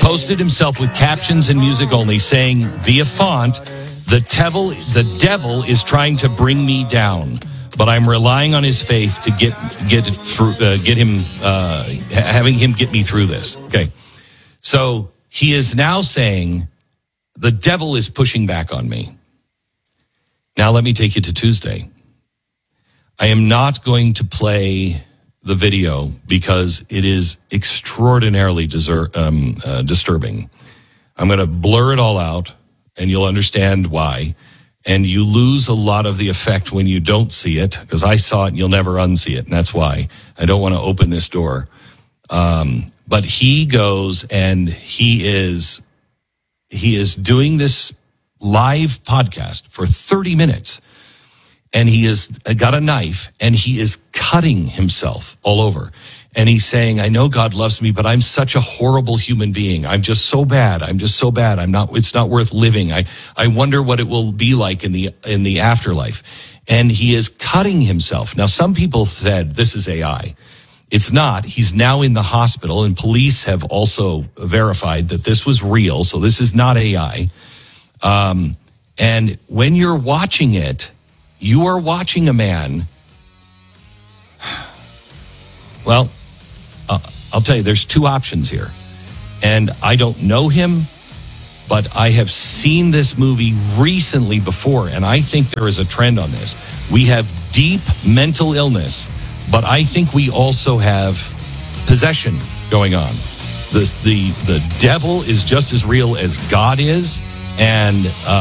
posted himself with captions and music only, saying via font, the devil is trying to bring me down, but I'm relying on his faith to get it through, having him get me through this. Okay. So he is now saying the devil is pushing back on me. Now let me take you to Tuesday. I am not going to play the video because it is extraordinarily disturbing. I'm going to blur it all out, and you'll understand why. And you lose a lot of the effect when you don't see it, because I saw it and you'll never unsee it. And that's why I don't want to open this door. But he goes and he is doing this live podcast for 30 minutes. And he has got a knife and he is cutting himself all over. And he's saying, I know God loves me, but I'm such a horrible human being. I'm just so bad. It's not worth living. I wonder what it will be like in the afterlife. And he is cutting himself. Now, some people said this is AI. It's not. He's now in the hospital, and police have also verified that this was real. So this is not AI. And when you're watching it, you are watching a man. Well, I'll tell you, there's two options here. And I don't know him, but I have seen this movie recently before, and I think there is a trend on this. We have deep mental illness, but I think we also have possession going on. The devil is just as real as God is, and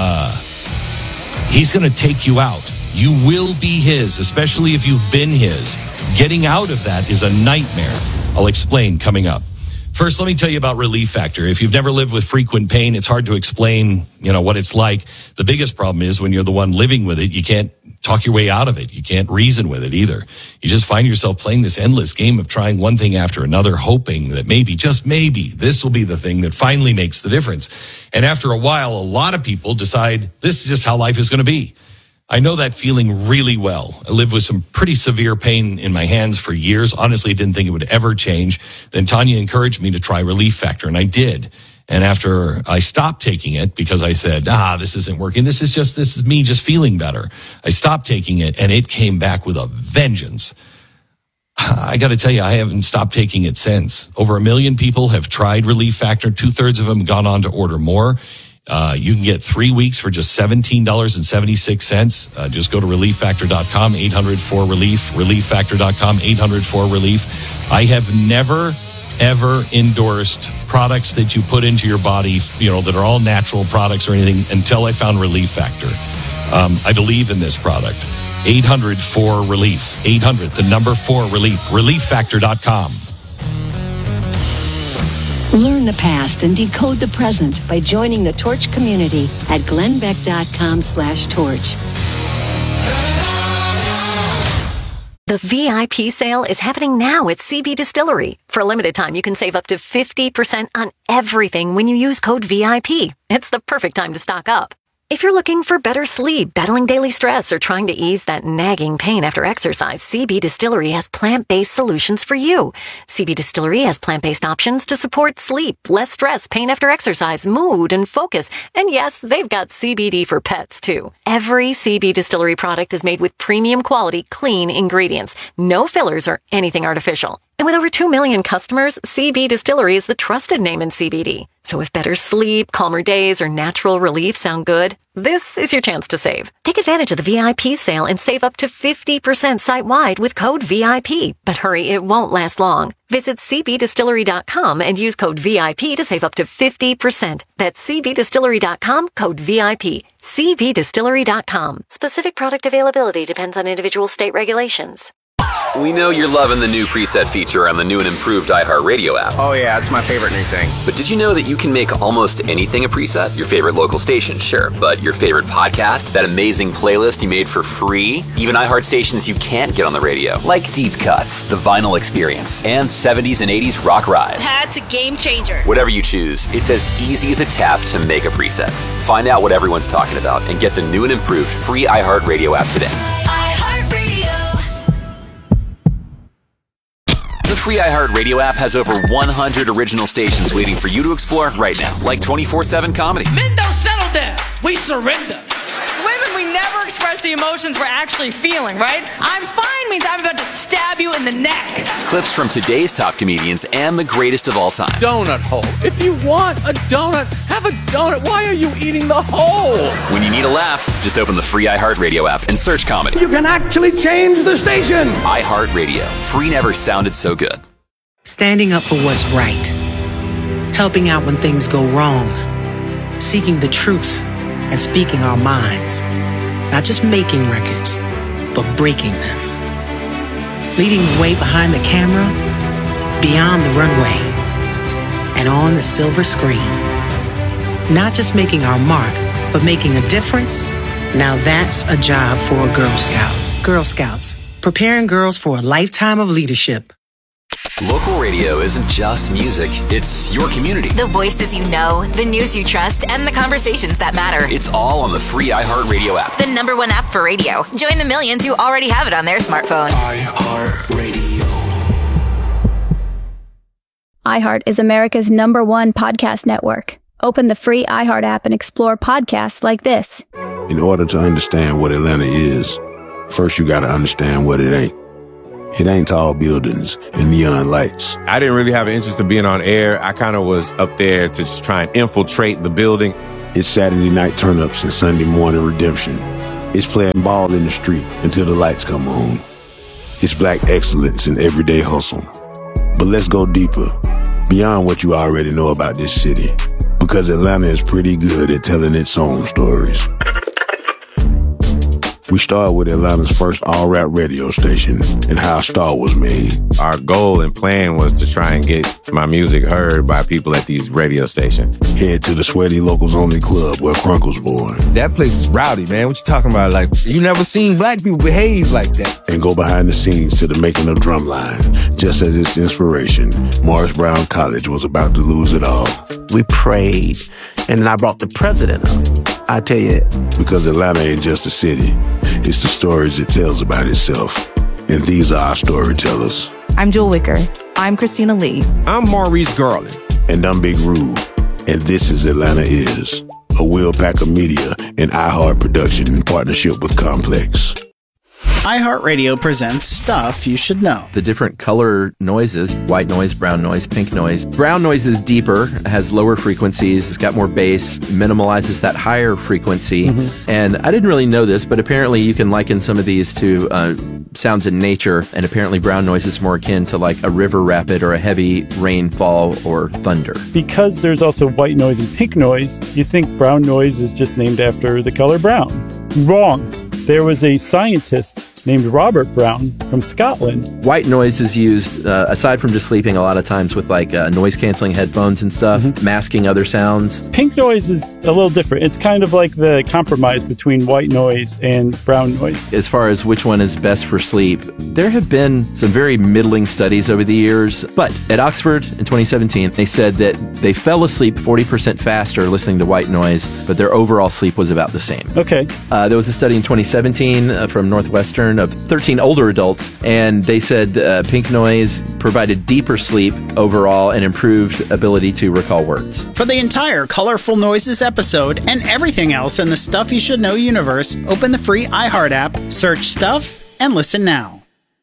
he's going to take you out. You will be his, especially if you've been his. Getting out of that is a nightmare. I'll explain coming up. First, let me tell you about Relief Factor. If you've never lived with frequent pain, it's hard to explain, what it's like. The biggest problem is when you're the one living with it, you can't talk your way out of it. You can't reason with it either. You just find yourself playing this endless game of trying one thing after another, hoping that maybe, just maybe, this will be the thing that finally makes the difference. And after a while, a lot of people decide this is just how life is going to be. I know that feeling really well. I lived with some pretty severe pain in my hands for years. Honestly, didn't think it would ever change. Then Tanya encouraged me to try Relief Factor, and I did. And after I stopped taking it because I said, this isn't working. This is me just feeling better. I stopped taking it, and it came back with a vengeance. I got to tell you, I haven't stopped taking it since. Over 1 million people have tried Relief Factor. 2/3 of them gone on to order more. You can get 3 weeks for just $17.76. Just go to ReliefFactor.com, 800-4RELIEF, ReliefFactor.com, 800-4RELIEF. I have never, ever endorsed products that you put into your body, that are all natural products or anything until I found Relief Factor. I believe in this product. 800-4RELIEF, 800, the number 4 Relief, ReliefFactor.com. Learn the past and decode the present by joining the Torch community at glennbeck.com/torch. The VIP sale is happening now at CB Distillery. For a limited time, you can save up to 50% on everything when you use code VIP. It's the perfect time to stock up. If you're looking for better sleep, battling daily stress, or trying to ease that nagging pain after exercise, CB Distillery has plant-based solutions for you. CB Distillery has plant-based options to support sleep, less stress, pain after exercise, mood, and focus. And yes, they've got CBD for pets, too. Every CB Distillery product is made with premium quality, clean ingredients. No fillers or anything artificial. And with over 2 million customers, CB Distillery is the trusted name in CBD. So if better sleep, calmer days, or natural relief sound good, this is your chance to save. Take advantage of the VIP sale and save up to 50% site-wide with code VIP. But hurry, it won't last long. Visit cbdistillery.com and use code VIP to save up to 50%. That's cbdistillery.com, code VIP. cbdistillery.com. Specific product availability depends on individual state regulations. We know you're loving the new preset feature on the new and improved iHeartRadio app. Oh yeah, it's my favorite new thing. But did you know that you can make almost anything a preset? Your favorite local station, sure. But your favorite podcast? That amazing playlist you made for free? Even iHeart stations you can't get on the radio. Like Deep Cuts, The Vinyl Experience, and 70s and 80s Rock Ride. That's a game changer. Whatever you choose, it's as easy as a tap to make a preset. Find out what everyone's talking about and get the new and improved free iHeartRadio app today. The free iHeartRadio app has over 100 original stations waiting for you to explore right now, like 24/7 comedy. Men don't settle down. We surrender. Women, we never express the emotions we're actually feeling, right? I'm fine means I'm about to stab you in the neck. Clips from today's top comedians and the greatest of all time. Donut hole. If you want a donut, have a donut. Why are you eating the hole? When you need a laugh, just open the free iHeartRadio app and search comedy. You can actually change the station. iHeartRadio. Free never sounded so good. Standing up for what's right. Helping out when things go wrong. Seeking the truth and speaking our minds. Not just making records, but breaking them. Leading the way behind the camera, beyond the runway, and on the silver screen. Not just making our mark, but making a difference. Now that's a job for a Girl Scout. Girl Scouts, preparing girls for a lifetime of leadership. Local radio isn't just music, it's your community. The voices you know, the news you trust, and the conversations that matter. It's all on the free iHeartRadio app. The #1 app for radio. Join the millions who already have it on their smartphone. iHeartRadio. iHeart is America's #1 podcast network. Open the free iHeart app and explore podcasts like this. In order to understand what Atlanta is, first you got to understand what it ain't. It ain't tall buildings and neon lights. I didn't really have an interest in being on air. I kind of was up there to just try and infiltrate the building. It's Saturday night turn-ups and Sunday morning redemption. It's playing ball in the street until the lights come on. It's black excellence in everyday hustle. But let's go deeper, beyond what you already know about this city, because Atlanta is pretty good at telling its own stories. We started with Atlanta's first all-rap radio station and how a star was made. Our goal and plan was to try and get my music heard by people at these radio stations. Head to the Sweaty Locals Only Club where Crunk was born. That place is rowdy, man. What you talking about? Like, you never seen black people behave like that. And go behind the scenes to the making of Drumline. Just as its inspiration, Morris Brown College was about to lose it all. We prayed, and I brought the president up. I tell you. Because Atlanta ain't just a city. It's the stories it tells about itself. And these are our storytellers. I'm Jewel Wicker. I'm Christina Lee. I'm Maurice Garland. And I'm Big Rube. And this is Atlanta Is, a Will Packer Media and iHeart production in partnership with Complex. iHeartRadio presents Stuff You Should Know. The different color noises, white noise, brown noise, pink noise. Brown noise is deeper, has lower frequencies, it's got more bass, minimalizes that higher frequency. And I didn't really know this, but apparently you can liken some of these to sounds in nature, and apparently brown noise is more akin to like a river rapid or a heavy rainfall or thunder. Because there's also white noise and pink noise, you think brown noise is just named after the color brown. Wrong. There was a scientist named Robert Brown from Scotland. White noise is used, aside from just sleeping, a lot of times with like noise-canceling headphones and stuff, masking other sounds. Pink noise is a little different. It's kind of like the compromise between white noise and brown noise. As far as which one is best for sleep, there have been some very middling studies over the years, but at Oxford in 2017, they said that they fell asleep 40% faster listening to white noise, but their overall sleep was about the same. Okay. There was a study in 2017 from Northwestern of 13 older adults, and they said pink noise provided deeper sleep overall and improved ability to recall words. For the entire Colorful Noises episode and everything else in the Stuff You Should Know universe, open the free iHeart app, search Stuff, and listen now.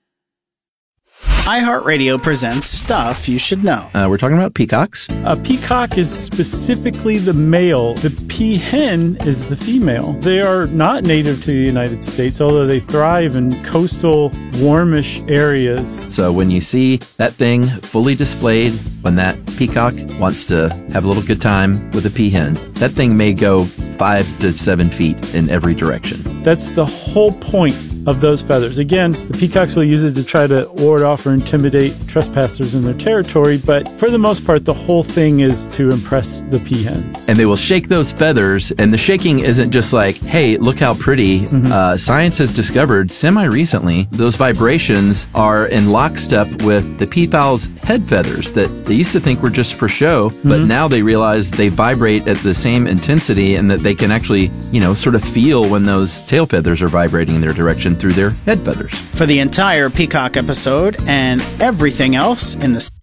iHeartRadio presents Stuff You Should Know. We're talking about peacocks. A peacock is specifically the male. The peahen is the female. They are not native to the United States, although they thrive in coastal, warmish areas. So when you see that thing fully displayed, when that peacock wants to have a little good time with a peahen, that thing may go 5 to 7 feet in every direction. That's the whole point of those feathers. Again, the peacocks will use it to try to ward off or intimidate trespassers in their territory, but for the most part, the whole thing is to impress the peahens. And they will shake those feathers, and the shaking isn't just like, hey, look how pretty. Science has discovered semi-recently those vibrations are in lockstep with the peafowl's head feathers that they used to think were just for show, but now they realize they vibrate at the same intensity and that they can actually, sort of feel when those tail feathers are vibrating in their direction. through their head feathers. For the entire peacock episode and everything else in the